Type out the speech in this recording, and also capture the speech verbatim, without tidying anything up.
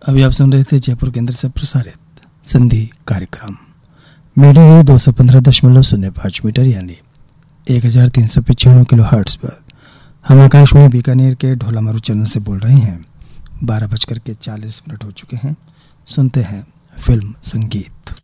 अभी आप सुन रहे थे जयपुर केंद्र से प्रसारित संधि कार्यक्रम मीडिया दो सौ पंद्रह दशमलव शून्य पाँच मीटर यानी एक हजार तीन सौ पिचानवे किलो हर्ट्ज पर। हम आकाशवाणी बीकानेर के ढोलामारू चैनल से बोल रहे हैं। बारह बजकर के चालीस मिनट हो चुके हैं। सुनते हैं फिल्म संगीत।